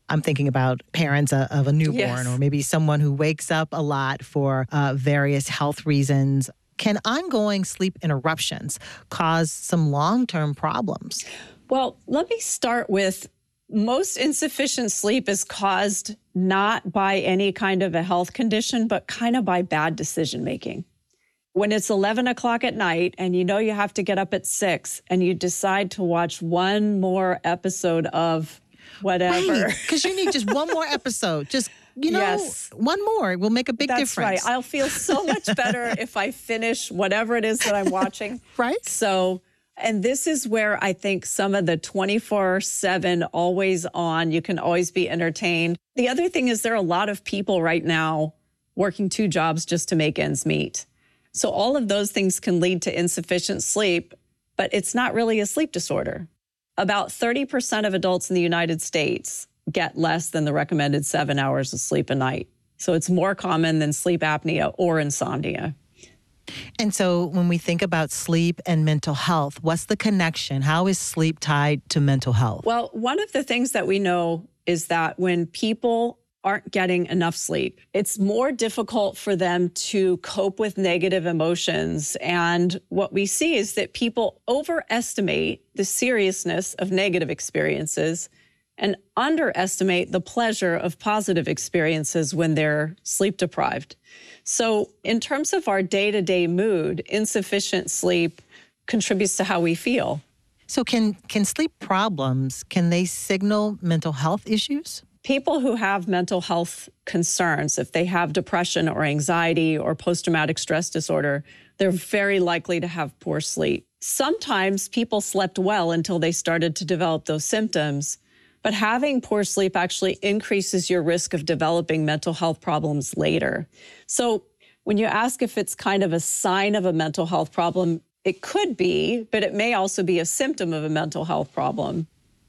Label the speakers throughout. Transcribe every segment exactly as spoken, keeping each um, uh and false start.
Speaker 1: I'm thinking about parents uh, of a newborn
Speaker 2: Yes.
Speaker 1: or maybe someone who wakes up a lot for uh, various health reasons. Can ongoing sleep interruptions cause some long-term problems?
Speaker 2: Well, let me start with most insufficient sleep is caused not by any kind of a health condition, but kind of by bad decision making. When it's eleven o'clock at night and you know you have to get up at six and you decide to watch one more episode of whatever.
Speaker 1: Because you need just one more episode. Just, you know,
Speaker 2: Yes.
Speaker 1: one more. It will make a big
Speaker 2: That's
Speaker 1: difference.
Speaker 2: right. I'll feel so much better if I finish whatever it is that I'm watching.
Speaker 1: Right?
Speaker 2: So, and this is where I think some of the twenty-four seven, always on, you can always be entertained. The other thing is there are a lot of people right now working two jobs just to make ends meet. So all of those things can lead to insufficient sleep, but it's not really a sleep disorder. About thirty percent of adults in the United States get less than the recommended seven hours of sleep a night. So it's more common than sleep apnea or insomnia.
Speaker 1: And so when we think about sleep and mental health, what's the connection? How is sleep tied to mental health?
Speaker 2: Well, one of the things that we know is that when people aren't getting enough sleep, it's more difficult for them to cope with negative emotions. And what we see is that people overestimate the seriousness of negative experiences and underestimate the pleasure of positive experiences when they're sleep deprived. So in terms of our day-to-day mood, insufficient sleep contributes to how we feel.
Speaker 1: So can can sleep problems, can they signal mental health issues?
Speaker 2: People who have mental health concerns, if they have depression or anxiety or post-traumatic stress disorder, they're very likely to have poor sleep. Sometimes people slept well until they started to develop those symptoms, but having poor sleep actually increases your risk of developing mental health problems later. So when you ask if it's kind of a sign of a mental health problem, it could be, but it may also be a symptom of a mental health problem.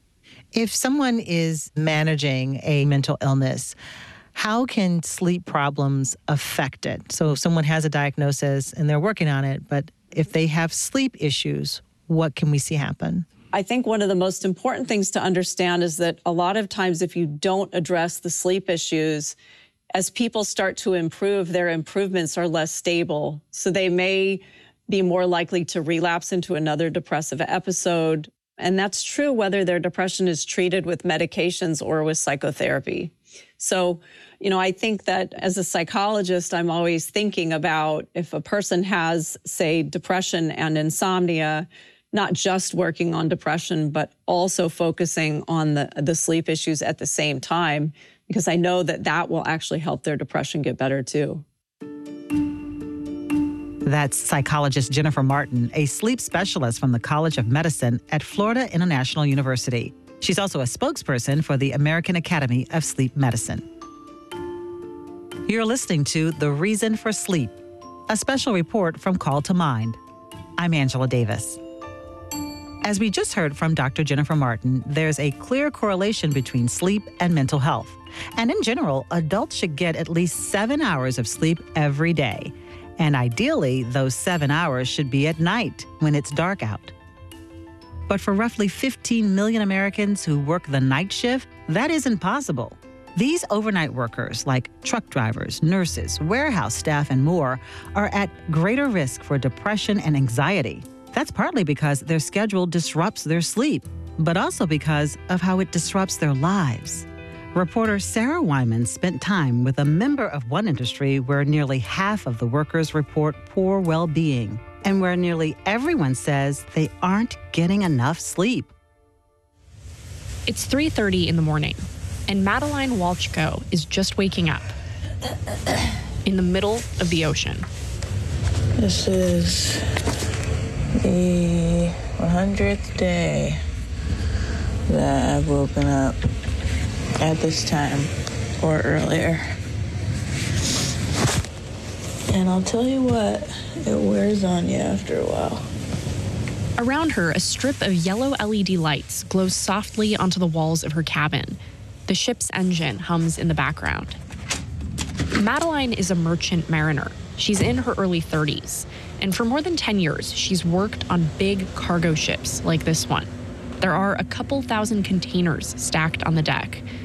Speaker 1: If someone is managing a mental illness, how can sleep problems affect it? So if someone has a diagnosis and they're working on it, but if they have sleep issues, what can we see happen?
Speaker 2: I think one of the most important things to understand is that a lot of times if you don't address the sleep issues, as people start to improve, their improvements are less stable. So they may be more likely to relapse into another depressive episode. And that's true whether their depression is treated with medications or with psychotherapy. So, you know, I think that as a psychologist, I'm always thinking about if a person has, say, depression and insomnia, not just working on depression, but also focusing on the, the sleep issues at the same time, because I know that that will actually help their depression get better too.
Speaker 1: That's psychologist Jennifer Martin, a sleep specialist from the College of Medicine at Florida International University. She's also a spokesperson for the American Academy of Sleep Medicine. You're listening to The Reason for Sleep, a special report from Call to Mind. I'm Angela Davis. As we just heard from Doctor Jennifer Martin, there's a clear correlation between sleep and mental health. And in general, adults should get at least seven hours of sleep every day. And ideally, those seven hours should be at night when it's dark out. But for roughly fifteen million Americans who work the night shift, that isn't possible. These overnight workers, like truck drivers, nurses, warehouse staff, and more, are at greater risk for depression and anxiety. That's partly because their schedule disrupts their sleep, but also because of how it disrupts their lives. Reporter Sarah Wyman spent time with a member of one industry where nearly half of the workers report poor well-being and where nearly everyone says they aren't getting enough sleep.
Speaker 3: It's three thirty in the morning, and Madeline Walchko is just waking up in the middle of the ocean.
Speaker 4: This is the one hundredth day that I've woken up at this time or earlier. And I'll tell you what, it wears on you after a while.
Speaker 3: Around her, a strip of yellow L E D lights glows softly onto the walls of her cabin. The ship's engine hums in the background. Madeline is a merchant mariner. She's in her early thirties, and for more than ten years, she's worked on big cargo ships like this one. There are a couple thousand containers stacked on the deck,